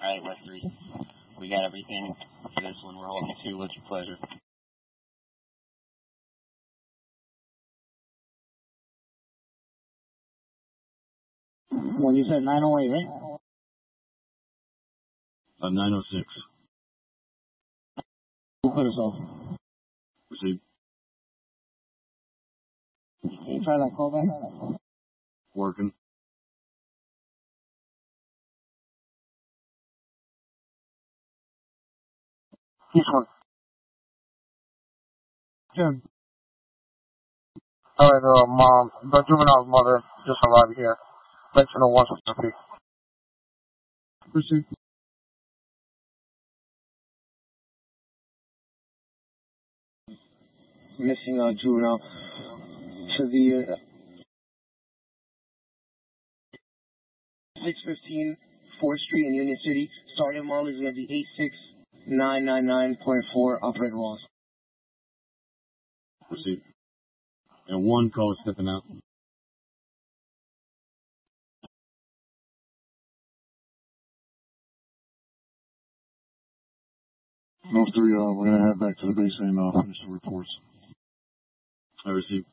Alright, West 3. We got everything for this one. We're holding 2. What's your pleasure? Well, you said 908, right? 906. Who put us off? Received. Can you try that call back? Working. Yes, sir. Jim. Alright, the juvenile's mother just arrived here. Mention wants to speak. Proceed. Missing juvenile to the 615 4th Street in Union City. Starting model is going to be 86999.4. Operator Ross. Received. And 1 call is stepping out. North 3, we're going to head back to the base and finish the reports. I received.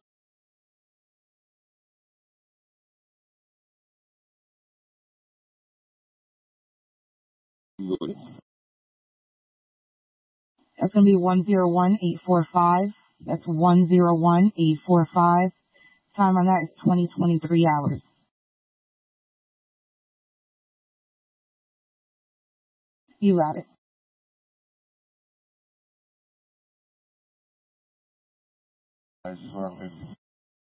That's going to be 101845. That's 101845. Time on that is 2023 hours. You got it. Nice.